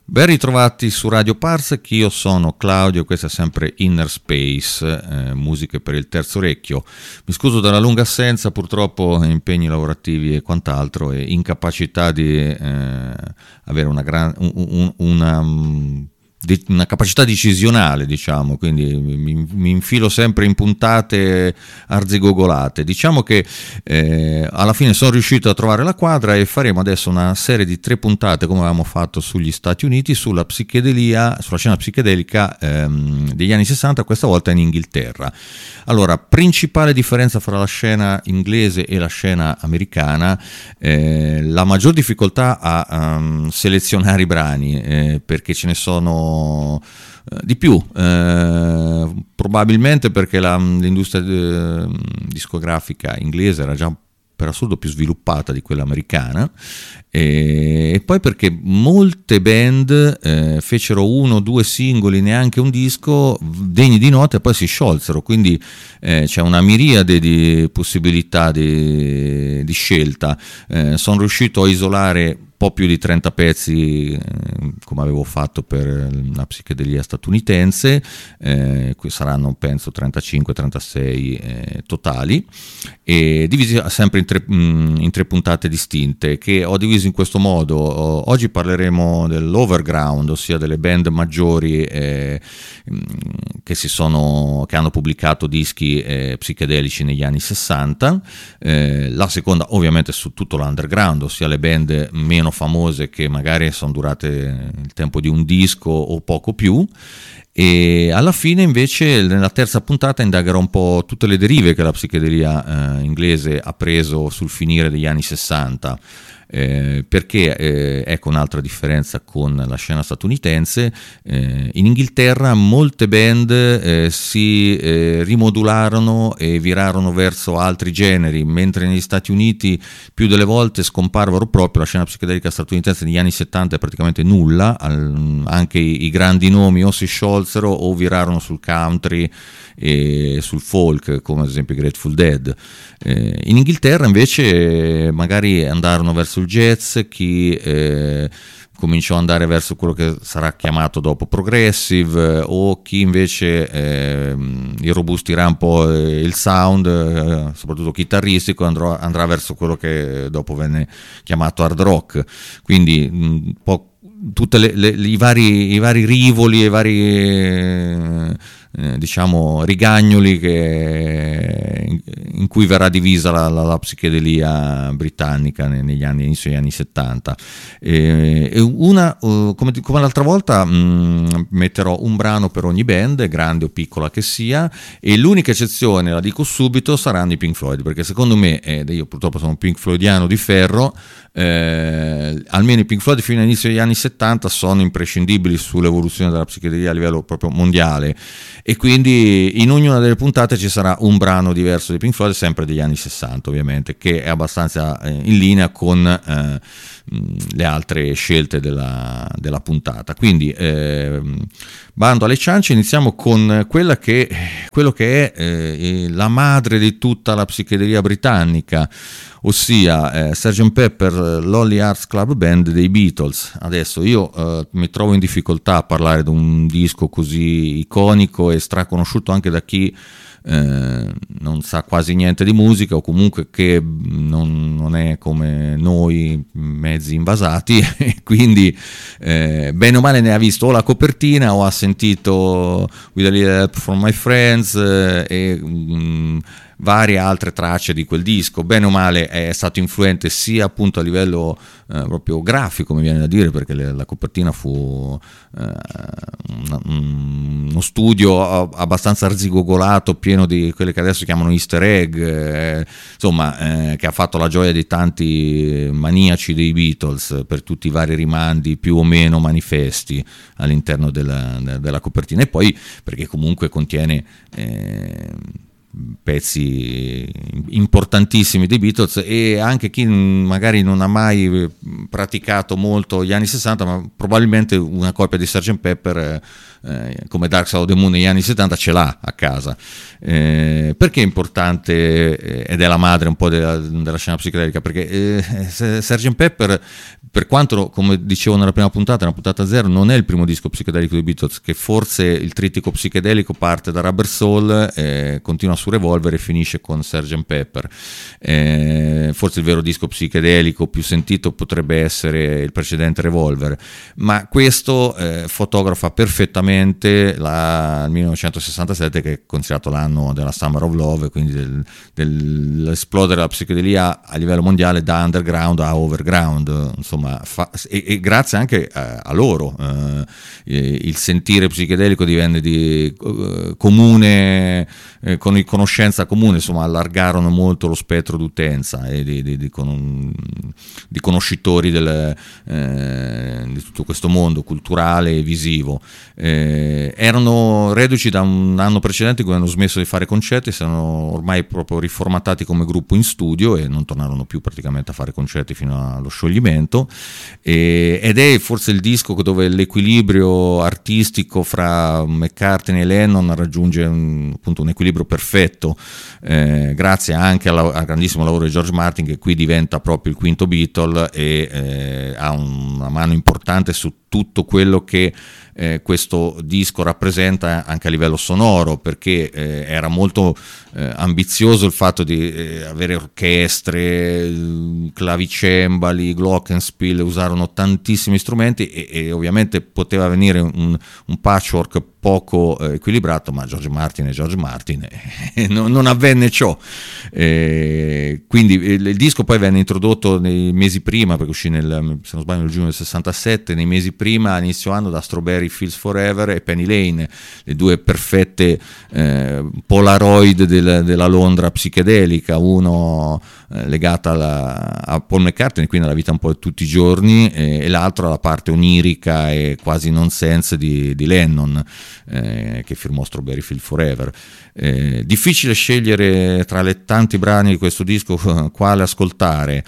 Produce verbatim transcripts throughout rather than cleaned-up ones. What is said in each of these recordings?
Ben ritrovati su Radio Parsec, io sono Claudio, questa è sempre Inner Space, eh, musiche per il terzo orecchio. Mi scuso della lunga assenza, purtroppo impegni lavorativi e quant'altro e incapacità di eh, avere una, gran, un, una, una capacità decisionale, diciamo, quindi mi, mi infilo sempre in puntate arzigogolate. Diciamo che eh, alla fine sono riuscito a trovare la quadra e faremo adesso una serie di tre puntate, come avevamo fatto sugli Stati Uniti, sulla psichedelia, sulla scena psichedelica ehm, degli anni sessanta, questa volta in Inghilterra. Allora, principale differenza fra la scena inglese e la scena americana, eh, la maggior difficoltà a um, selezionare i brani, eh, perché ce ne sono di più, eh, probabilmente perché la, l'industria eh, discografica inglese era già per assurdo più sviluppata di quella americana, e, e poi perché molte band eh, fecero uno o due singoli, neanche un disco degni di nota, e poi si sciolsero, quindi eh, c'è una miriade di possibilità di, di scelta. Eh, sono riuscito a isolare po' più di trenta pezzi, eh, come avevo fatto per la psichedelia statunitense, eh, qui saranno penso trentacinque trentasei eh, totali, e divisi sempre in tre, mh, in tre puntate distinte, che ho diviso in questo modo. O, oggi parleremo dell'overground, ossia delle band maggiori eh, che, si sono, che hanno pubblicato dischi eh, psichedelici negli anni sessanta, eh, la seconda ovviamente su tutto l'underground, ossia le band meno famose che magari sono durate il tempo di un disco o poco più, e alla fine invece nella terza puntata indagherò un po' tutte le derive che la psichedelia eh, inglese ha preso sul finire degli anni sessanta. Eh, perché eh, ecco un'altra differenza con la scena statunitense. Eh, in Inghilterra molte band eh, si eh, rimodularono e virarono verso altri generi, mentre negli Stati Uniti più delle volte scomparvero proprio. La scena psichedelica statunitense negli anni settanta è praticamente nulla, al, anche i, i grandi nomi o si sciolsero o virarono sul country e sul folk, come ad esempio i Grateful Dead. Eh, in Inghilterra invece magari andarono verso il jazz, chi eh, cominciò ad andare verso quello che sarà chiamato dopo progressive, eh, o chi invece eh, irrobustirà un po' il sound, eh, soprattutto chitarristico, andrà, andrà verso quello che dopo venne chiamato hard rock. Quindi un po' tutti i vari, i vari rivoli e i vari eh, eh, diciamo rigagnoli che, in cui verrà divisa la, la, la psichedelia britannica negli anni, inizio degli anni settanta. E, e una, uh, come, come l'altra volta mh, metterò un brano per ogni band, grande o piccola che sia, e l'unica eccezione, la dico subito, saranno i Pink Floyd, perché secondo me, ed io purtroppo sono un Pink Floydiano di ferro, eh, almeno i Pink Floyd fino all'inizio degli anni settanta sono imprescindibili sull'evoluzione della psichedelia a livello proprio mondiale, e quindi in ognuna delle puntate ci sarà un brano diverso di Pink Floyd, sempre degli anni sessanta ovviamente, che è abbastanza eh, in linea con eh, le altre scelte della, della puntata. Quindi eh, bando alle ciance, iniziamo con quella che, quello che è eh, la madre di tutta la psichedelia britannica, ossia eh, sergeant Pepper Lonely Hearts Club Band dei Beatles. Adesso io eh, mi trovo in difficoltà a parlare di un disco così iconico e straconosciuto anche da chi eh, non sa quasi niente di musica, o comunque che non, non è come noi mezzi invasati e quindi eh, bene o male ne ha visto o la copertina o ha sentito With a Little Help from My Friends eh, e um, varie altre tracce di quel disco. Bene o male è stato influente sia appunto a livello eh, proprio grafico, mi viene da dire, perché le, la copertina fu eh, una, uno studio abbastanza arzigogolato, pieno di quelle che adesso chiamano easter egg, eh, insomma eh, che ha fatto la gioia di tanti maniaci dei Beatles per tutti i vari rimandi più o meno manifesti all'interno della, della copertina, e poi perché comunque contiene eh, pezzi importantissimi dei Beatles, e anche chi magari non ha mai praticato molto gli anni sessanta, ma probabilmente una copia di sergeant Pepper eh, come Dark Side of the Moon negli anni settanta ce l'ha a casa. Eh, perché è importante eh, ed è la madre un po' della, della scena psichedelica? Perché eh, sergeant Pepper, per quanto, come dicevo nella prima puntata, nella puntata zero, non è il primo disco psichedelico dei Beatles, che forse il trittico psicedelico parte da Rubber Soul, eh, continua su Revolver e finisce con sergeant Pepper. Eh, forse il vero disco psichedelico più sentito potrebbe essere il precedente Revolver, ma questo eh, fotografa perfettamente la, il millenovecentosessantasette, che è considerato l'anno della Summer of Love, quindi del, dell'esplodere della psichedelia a livello mondiale da underground a overground, insomma, fa, e, e grazie anche a, a loro eh, il sentire psichedelico divenne di eh, comune, eh, con conoscenza comune, insomma allargarono molto lo spettro d'utenza e di, di, di, con, di conoscitori del, eh, di tutto questo mondo culturale e visivo. Eh, erano reduci da un anno precedente in cui hanno smesso di fare concerti, si erano ormai proprio riformatati come gruppo in studio e non tornarono più praticamente a fare concerti fino allo scioglimento, e, ed è forse il disco dove l'equilibrio artistico fra McCartney e Lennon raggiunge un, appunto un equilibrio perfetto, eh, grazie anche alla, al grandissimo lavoro di George Martin, che qui diventa proprio il quinto Beatle e eh, ha una mano importante su tutto quello che eh, questo disco rappresenta anche a livello sonoro, perché eh, era molto eh, ambizioso il fatto di eh, avere orchestre, clavicembali, glockenspiel, usarono tantissimi strumenti e, e ovviamente poteva venire un, un patchwork poco eh, equilibrato, ma George Martin è George Martin e non, non avvenne ciò. Eh, quindi il, il disco poi venne introdotto nei mesi prima, perché uscì nel, se non sbaglio nel giugno del sessantasette, nei mesi prima, a inizio anno, da Strawberry Fields Forever e Penny Lane, le due perfette eh, Polaroid del, della Londra psichedelica, uno eh, legata alla, a Paul McCartney, quindi alla vita un po' di tutti i giorni, eh, e l'altro alla parte onirica e quasi nonsense di, di Lennon, eh, che firmò Strawberry Fields Forever. Eh, difficile scegliere tra le tanti brani di questo disco quale ascoltare,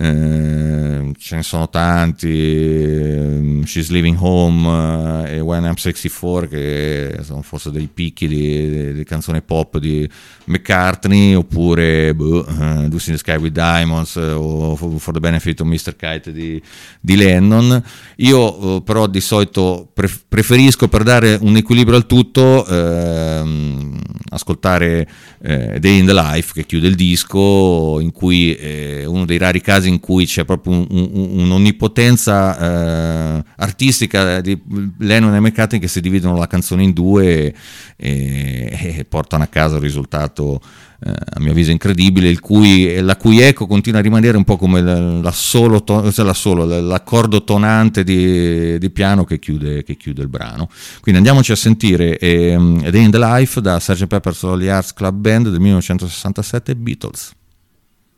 eh, ce ne sono tanti, eh, She's Leaving Home eh, e When I'm sessantaquattro, che sono forse dei picchi di, di, di canzone pop di McCartney, oppure boh, uh, Lucy in the Sky with Diamonds o For the Benefit of mister Kite di, di Lennon. Io uh, però di solito pre- preferisco, per dare un equilibrio al tutto, ehm, ascoltare eh, Day in the Life, che chiude il disco, in cui è uno dei rari casi in cui c'è proprio un, un, un'onnipotenza eh, artistica di Lennon e McCartney, che si dividono la canzone in due e, e portano a casa un risultato eh, a mio avviso incredibile, il cui, la cui eco continua a rimanere un po' come la, la solo, to, cioè la solo l'accordo tonante di, di piano che chiude, che chiude il brano. Quindi andiamoci a sentire eh, Day in the Life da sergeant Pepper's Lonely Hearts Club Band del millenovecentosessantasette, Beatles.